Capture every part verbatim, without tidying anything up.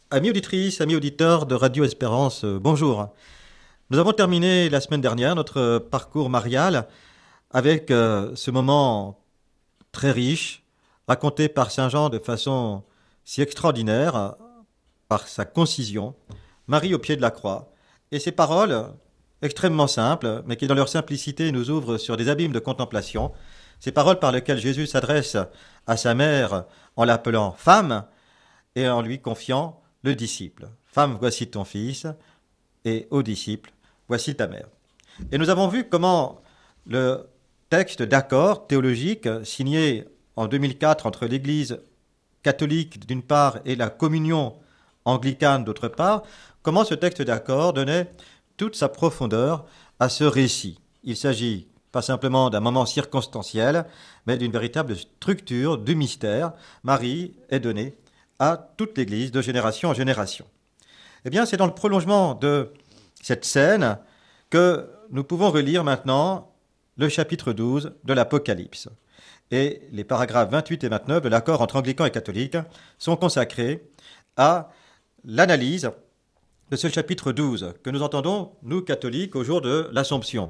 Amis auditrices, amis auditeurs de Radio Espérance, euh, bonjour. Nous avons terminé la semaine dernière notre euh, parcours marial avec euh, ce moment très riche, raconté par Saint Jean de façon si extraordinaire, euh, par sa concision, Marie au pied de la croix, et ces paroles extrêmement simples, mais qui dans leur simplicité nous ouvrent sur des abîmes de contemplation, ces paroles par lesquelles Jésus s'adresse à sa mère en l'appelant femme et en lui confiant le disciple. Femme, voici ton fils, et aux disciples, voici ta mère. Et nous avons vu comment le texte d'accord théologique signé en deux mille quatre entre l'Église catholique d'une part et la communion anglicane d'autre part, comment ce texte d'accord donnait toute sa profondeur à ce récit. Il s'agit pas simplement d'un moment circonstanciel, mais d'une véritable structure du mystère. Marie est donnée à toute l'Église de génération en génération. Eh bien, c'est dans le prolongement de cette scène que nous pouvons relire maintenant le chapitre douze de l'Apocalypse. Et les paragraphes vingt-huit et vingt-neuf de l'accord entre anglicans et catholiques sont consacrés à l'analyse de ce chapitre douze que nous entendons, nous catholiques, au jour de l'Assomption.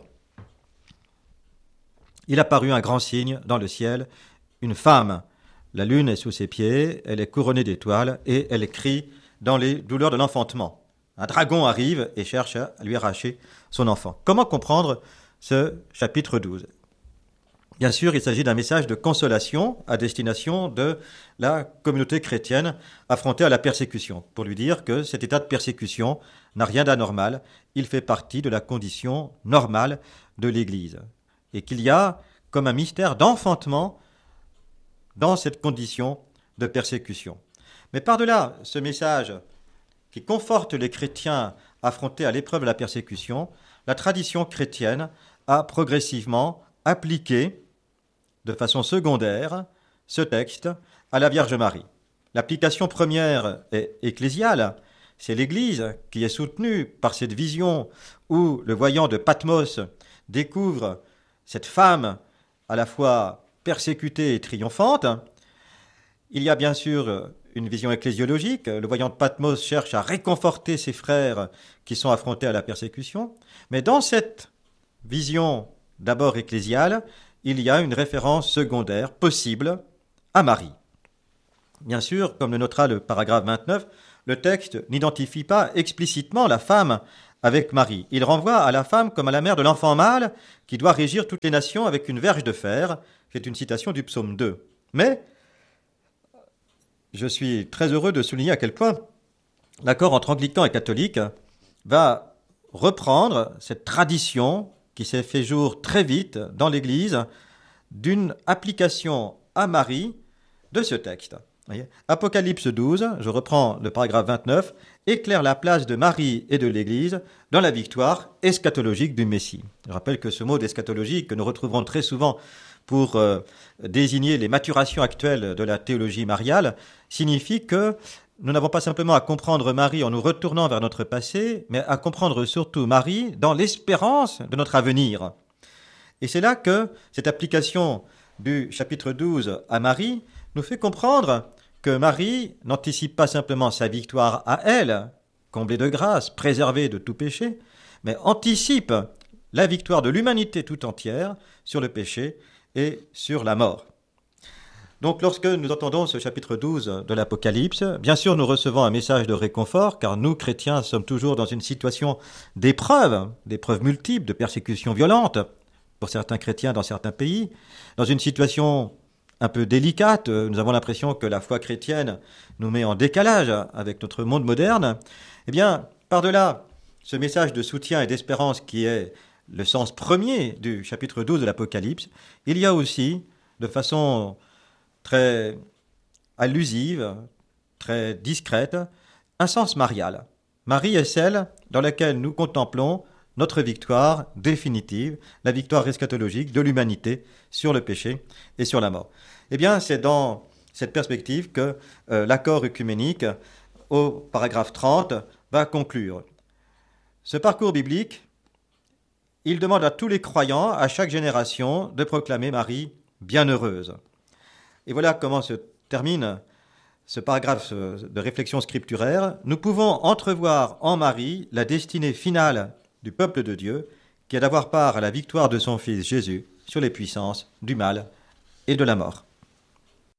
Il apparut un grand signe dans le ciel, une femme. La lune est sous ses pieds, elle est couronnée d'étoiles et elle crie dans les douleurs de l'enfantement. Un dragon arrive et cherche à lui arracher son enfant. Comment comprendre ce chapitre douze ? Bien sûr, il s'agit d'un message de consolation à destination de la communauté chrétienne affrontée à la persécution, pour lui dire que cet état de persécution n'a rien d'anormal, il fait partie de la condition normale de l'Église, et qu'il y a comme un mystère d'enfantement dans cette condition de persécution. Mais par-delà ce message qui conforte les chrétiens affrontés à l'épreuve de la persécution, la tradition chrétienne a progressivement appliqué de façon secondaire ce texte à la Vierge Marie. L'application première est ecclésiale, c'est l'Église qui est soutenue par cette vision où le voyant de Patmos découvre cette femme à la fois persécutée et triomphante. Il y a bien sûr une vision ecclésiologique. Le voyant de Patmos cherche à réconforter ses frères qui sont affrontés à la persécution. Mais dans cette vision d'abord ecclésiale, il y a une référence secondaire possible à Marie. Bien sûr, comme le notera le paragraphe vingt-neuf, le texte n'identifie pas explicitement la femme avec Marie. Il renvoie à la femme comme à la mère de l'enfant mâle qui doit régir toutes les nations avec une verge de fer. C'est une citation du psaume deux. Mais je suis très heureux de souligner à quel point l'accord entre anglicans et catholiques va reprendre cette tradition qui s'est fait jour très vite dans l'Église d'une application à Marie de ce texte. Voyez, Apocalypse douze, je reprends le paragraphe vingt-neuf, éclaire la place de Marie et de l'Église dans la victoire eschatologique du Messie. Je rappelle que ce mot d'eschatologie, que nous retrouverons très souvent pour euh, désigner les maturations actuelles de la théologie mariale, signifie que nous n'avons pas simplement à comprendre Marie en nous retournant vers notre passé, mais à comprendre surtout Marie dans l'espérance de notre avenir. Et c'est là que cette application du chapitre douze à Marie nous fait comprendre que Marie n'anticipe pas simplement sa victoire à elle, comblée de grâce, préservée de tout péché, mais anticipe la victoire de l'humanité tout entière sur le péché et sur la mort. Donc lorsque nous entendons ce chapitre douze de l'Apocalypse, bien sûr nous recevons un message de réconfort, car nous, chrétiens, sommes toujours dans une situation d'épreuve, d'épreuves multiples, de persécutions violentes, pour certains chrétiens dans certains pays, dans une situation un peu délicate. Nous avons l'impression que la foi chrétienne nous met en décalage avec notre monde moderne. Eh bien, par-delà ce message de soutien et d'espérance qui est le sens premier du chapitre douze de l'Apocalypse, il y a aussi, de façon très allusive, très discrète, un sens marial. Marie est celle dans laquelle nous contemplons notre victoire définitive, la victoire eschatologique de l'humanité sur le péché et sur la mort. Eh bien, c'est dans cette perspective que euh, l'accord œcuménique, au paragraphe trente, va conclure. Ce parcours biblique, il demande à tous les croyants, à chaque génération, de proclamer Marie bienheureuse. Et voilà comment se termine ce paragraphe de réflexion scripturaire, nous pouvons entrevoir en Marie la destinée finale du peuple de Dieu, qui est d'avoir part à la victoire de son Fils Jésus sur les puissances du mal et de la mort.